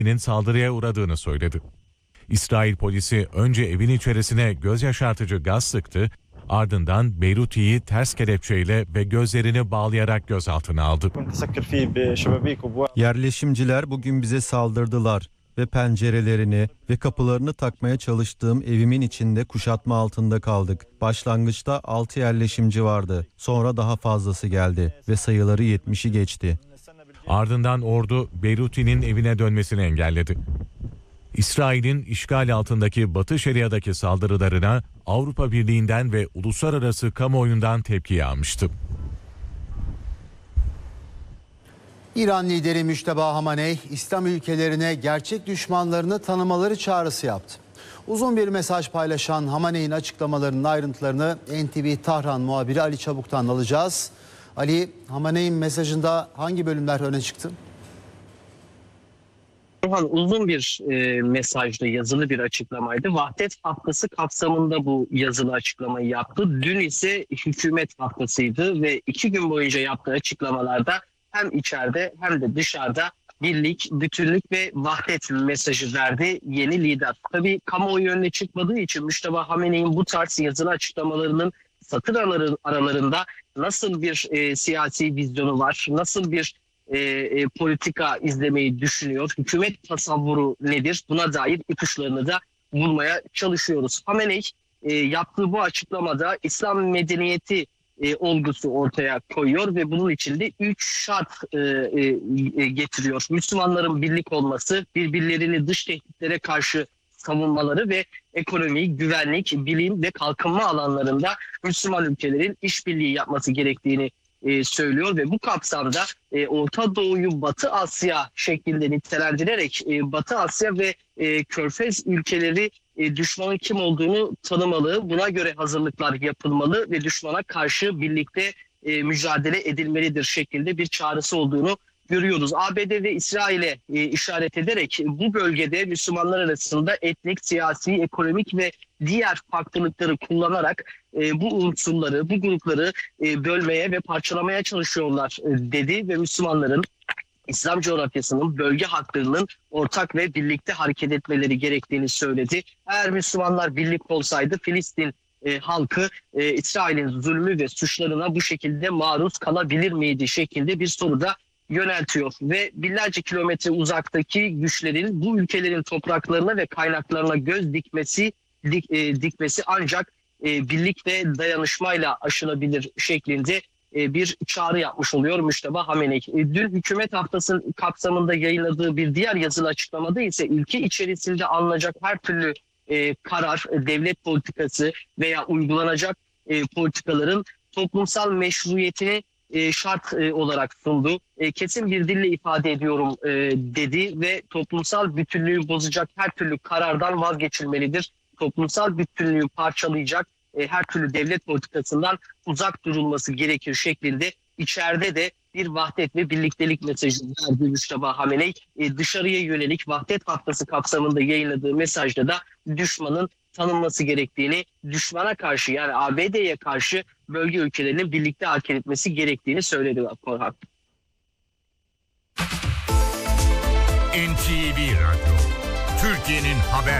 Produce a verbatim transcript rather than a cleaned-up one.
saldırıya uğradığını söyledi. İsrail polisi önce evin içerisine göz yaşartıcı gaz sıktı, ardından Beyruti'yi ters kelepçeyle ve gözlerini bağlayarak gözaltına aldı. Yerleşimciler bugün bize saldırdılar ve pencerelerini ve kapılarını takmaya çalıştığım evimin içinde kuşatma altında kaldık. Başlangıçta altı yerleşimci vardı. Sonra daha fazlası geldi ve sayıları yetmişi geçti. Ardından ordu Beyruti'nin evine dönmesini engelledi. İsrail'in işgal altındaki Batı Şeria'daki saldırılarına Avrupa Birliği'nden ve uluslararası kamuoyundan tepki yağmıştı. İran lideri Müşteba Hamaney, İslam ülkelerine gerçek düşmanlarını tanımaları çağrısı yaptı. Uzun bir mesaj paylaşan Hamaney'in açıklamalarının ayrıntılarını N T V Tahran muhabiri Ali Çabuk'tan alacağız. Ali, Hamaney'in mesajında hangi bölümler öne çıktı? Uzun bir e, mesajdı, yazılı bir açıklamaydı. Vahdet Haftası kapsamında bu yazılı açıklamayı yaptı. Dün ise hükümet haftasıydı ve iki gün boyunca yaptığı açıklamalarda hem içeride hem de dışarıda birlik, bütünlük ve vahdet mesajı verdi yeni lider. Tabii kamuoyu önüne çıkmadığı için Müşteba Hamene'nin bu tarz yazılı açıklamalarının satır aralarında nasıl bir e, siyasi vizyonu var, nasıl bir E, e, politika izlemeyi düşünüyor, hükümet tasavvuru nedir, buna dair ipuçlarını da bulmaya çalışıyoruz. Hamenei e, yaptığı bu açıklamada İslam medeniyeti e, olgusu ortaya koyuyor ve bunun içinde üç şart e, e, getiriyor. Müslümanların birlik olması, birbirlerini dış tehditlere karşı savunmaları ve ekonomi, güvenlik, bilim ve kalkınma alanlarında Müslüman ülkelerin işbirliği yapması gerektiğini E, söylüyor ve bu kapsamda e, Orta Doğu'yu Batı Asya şeklinde nitelendirerek e, Batı Asya ve e, Körfez ülkeleri e, düşmanın kim olduğunu tanımalı, buna göre hazırlıklar yapılmalı ve düşmana karşı birlikte e, mücadele edilmelidir şeklinde bir çağrısı olduğunu görüyoruz. A B D ve İsrail'e e, işaret ederek bu bölgede Müslümanlar arasında etnik, siyasi, ekonomik ve diğer farklılıkları kullanarak e, bu unsurları, bu grupları e, bölmeye ve parçalamaya çalışıyorlar e, dedi ve Müslümanların İslam coğrafyasının bölge haklarının ortak ve birlikte hareket etmeleri gerektiğini söyledi. Eğer Müslümanlar birlik olsaydı Filistin e, halkı e, İsrail'in zulmü ve suçlarına bu şekilde maruz kalabilir miydi şeklinde bir soru da yöneltiyor ve binlerce kilometre uzaktaki güçlerin bu ülkelerin topraklarına ve kaynaklarına göz dikmesi dik, e, dikmesi ancak e, birlik ve dayanışmayla aşılabilir şeklinde e, bir çağrı yapmış oluyor Müşteba Hamenei. E, dün hükümet haftasının kapsamında yayınladığı bir diğer yazılı açıklamada ise ülke içerisinde alınacak her türlü e, karar, e, devlet politikası veya uygulanacak e, politikaların toplumsal meşruiyetini E, şart e, olarak sundu. E, kesin bir dille ifade ediyorum e, dedi ve toplumsal bütünlüğü bozacak her türlü karardan vazgeçilmelidir. Toplumsal bütünlüğü parçalayacak e, her türlü devlet politikasından uzak durulması gerekir şeklinde içeride de bir vahdet ve birliktelik mesajı verdi Müşteba Hamenei. E, dışarıya yönelik Vahdet Haftası kapsamında yayınladığı mesajda da düşmanın tanınması gerektiğini, düşmana karşı yani A B D'ye karşı bölge ülkelerinin birlikte hareket etmesi gerektiğini söyledi Korhan. N T V Radyo, Türkiye'nin haber